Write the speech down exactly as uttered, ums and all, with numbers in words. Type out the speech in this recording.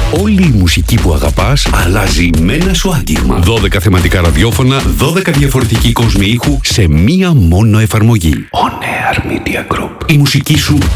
Όλη η μουσική που αγαπάς αλλάζει με ένα σου άγγιγμα. δώδεκα θεματικά ραδιόφωνα, δώδεκα διαφορετικοί κόσμοι ήχου σε μία μόνο εφαρμογή. On Air Media Group. Η μουσική σου